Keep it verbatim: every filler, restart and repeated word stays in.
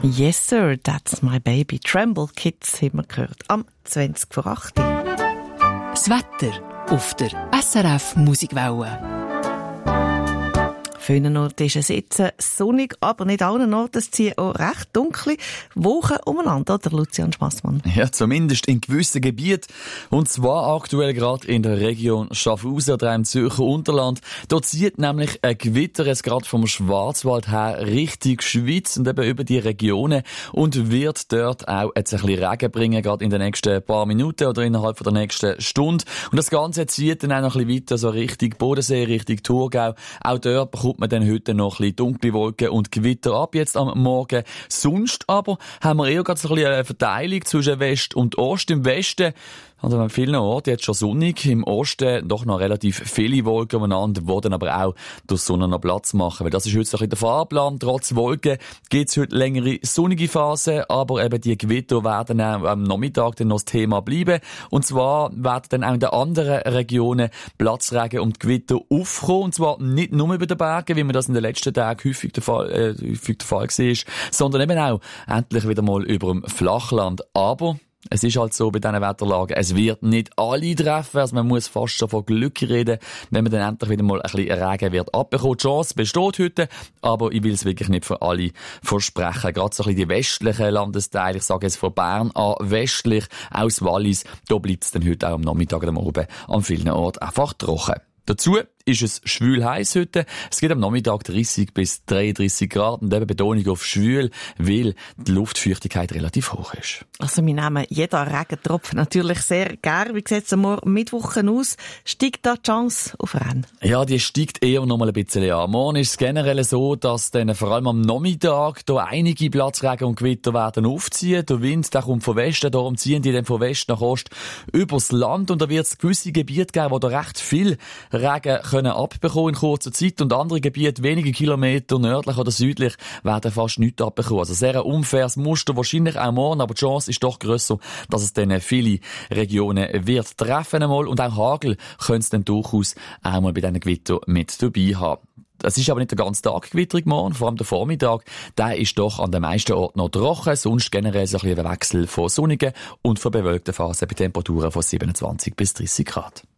Yes, sir, that's my baby. Tremble Kids haben wir gehört. Am zwanzig vor acht. Das Wetter auf der S R F Musikwelle. An vielen Orten ist es jetzt sonnig, aber nicht an allen Orten. Es ziehen auch recht dunkle Wochen umeinander, der Lucian Schmassmann. Ja, zumindest in gewissen Gebieten. Und zwar aktuell gerade in der Region Schaffhausen oder im Zürcher Unterland. Dort zieht nämlich ein Gewitter jetzt gerade vom Schwarzwald her Richtung Schweiz und eben über die Regionen und wird dort auch jetzt ein bisschen Regen bringen, gerade in den nächsten paar Minuten oder innerhalb von der nächsten Stunde. Und das Ganze zieht dann auch noch ein bisschen weiter, so Richtung Bodensee, Richtung Thurgau. Auch dort bekommt man dann heute noch ein bisschen dunkle Wolken und Gewitter ab, jetzt am Morgen. Sonst aber haben wir eher gerade so ein bisschen eine Verteilung zwischen West und Ost. Im Westen, also an vielen Orten jetzt schon sonnig, im Osten doch noch relativ viele Wolken umeinander, die dann aber auch durch die Sonne noch Platz machen. Weil das ist heute so ein bisschen der Fahrplan. Trotz Wolken gibt es heute längere sonnige Phasen, aber eben die Gewitter werden auch am Nachmittag dann noch das Thema bleiben. Und zwar werden dann auch in den anderen Regionen Platzregen und Gewitter aufkommen. Und zwar nicht nur über den Bergen, wie man das in den letzten Tagen häufig der Fall, äh, häufig der Fall war, sondern eben auch endlich wieder mal über dem Flachland. Aber es ist halt so bei diesen Wetterlagen, es wird nicht alle treffen, also man muss fast schon von Glück reden, wenn man dann endlich wieder mal ein bisschen Regen wird abbekommen. Die Chance besteht heute, aber ich will es wirklich nicht für alle versprechen. Gerade so ein bisschen die westlichen Landesteile, ich sage jetzt von Bern an westlich, aus Wallis, da bleibt es dann heute auch am Nachmittag oder am Abend an vielen Orten einfach trocken. Dazu ist es schwül heiß heute. Es geht am Nachmittag dreißig bis dreiunddreißig Grad und eben Betonung auf schwül, weil die Luftfeuchtigkeit relativ hoch ist. Also wir nehmen jeden Regentropfen natürlich sehr gern. Wie sieht es am Mittwoch aus? Steigt da die Chance auf Rennen? Ja, die steigt eher noch mal ein bisschen an. Morgen ist es generell so, dass dann vor allem am Nachmittag da einige Platzregen und Gewitter werden aufziehen. Der Wind, der kommt von Westen, darum ziehen die dann von West nach Ost übers Land und da wird es gewisse Gebiete geben, wo da recht viel Regen können abbekommen in kurzer Zeit und andere Gebiete, wenige Kilometer nördlich oder südlich, werden fast nichts abbekommen. Also sehr ein unfaires Muster, wahrscheinlich auch morgen, aber die Chance ist doch grösser, dass es dann viele Regionen wird treffen einmal und auch Hagel könnte es dann durchaus einmal bei diesen Gewittern mit dabei haben. Es ist aber nicht der ganze Tag gewitterig morgen, vor allem der Vormittag, der ist doch an den meisten Orten noch trocken, sonst generell so ein bisschen ein Wechsel von sonnigen und von bewölkten Phasen bei Temperaturen von siebenundzwanzig bis dreißig Grad.